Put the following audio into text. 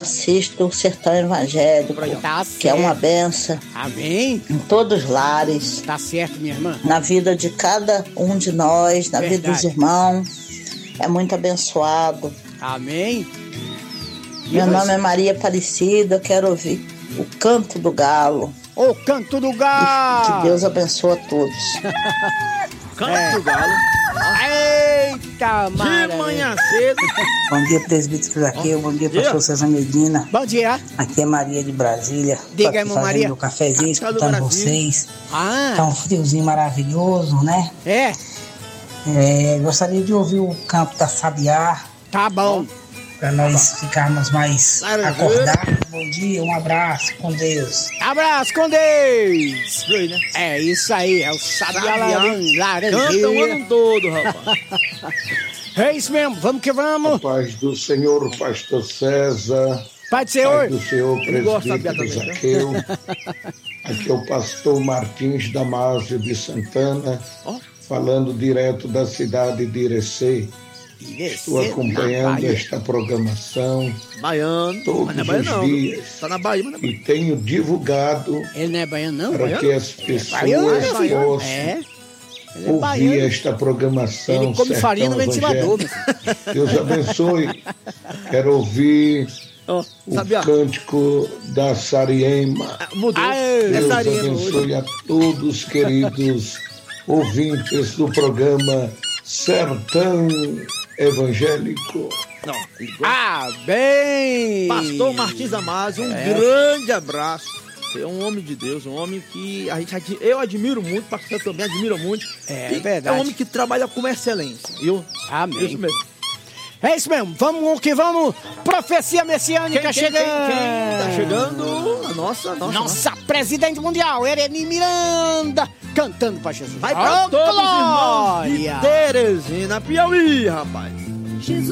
assisto o Sertão Evangélico, Tá que é uma certo. benção Amém? em todos os lares, Tá certo, minha irmã. na vida de cada um de nós, na vida dos Verdade. irmãos. É muito abençoado. Amém? E Meu você? nome é Maria Aparecida, eu quero ouvir o canto do galo. O canto do Que galo. Deus abençoe a todos. Canto do galo. Eita, De maravilha. manhã cedo. Bom dia, presbítero aqui. Bom dia, pastor César Medina. Bom dia. Aqui é Maria de Brasília. Tô Diga, aqui irmã fazendo Maria. meu cafezinho, Capital do escutando Brasil. vocês. Ah, Tá um friozinho maravilhoso, né? é? Gostaria de ouvir o canto da Sabiá, Tá bom. para nós ficarmos mais Laranjeira. acordados. Bom dia, um abraço, com Deus. Abraço com Deus. Foi, né? É isso aí, é o Sabiá Sabiá. Laranjeira. Canta o ano todo, rapaz. É isso mesmo, vamos que vamos. Paz do Senhor, pastor César. Pai do Senhor. Paz do Senhor, Ele gosta de presbítero Sabiá Zaqueu. Aqui é o pastor Martins Damásio de Santana, Ó. falando direto da cidade de Irecê. Estou acompanhando esta programação Baiano. Mas todos não é baiano, os não. dias Tá na Bahia, mas não é e tenho divulgado Ele não é baiano, não? para que as Baiano, pessoas meu filho. possam É. Ele é ouvir baiano. esta programação. Ele come Sertão farinha no ventilador, Evangélico. meu filho. Deus abençoe. Quero ouvir Ó, o Sabiá. cântico da Sariema. Mudou. Aê, Deus Essa areia abençoe a todos, queridos ouvintes do programa Sertão Evangélico. Não, ele gosta. Ah, bem. Pastor Martins Damásio, um grande abraço. Você é um homem de Deus, um homem que eu admiro muito, o pastor também admira muito. É E verdade. É um homem que trabalha com excelência, viu? Amém. Isso mesmo. É isso mesmo, vamos que vamos. Profecia messiânica chegando. Tá chegando a Nossa presidente mundial, Ereni Miranda, cantando pra Jesus. Vai pra Ô, todos os irmãos de glória. Teresina, Piauí, rapaz.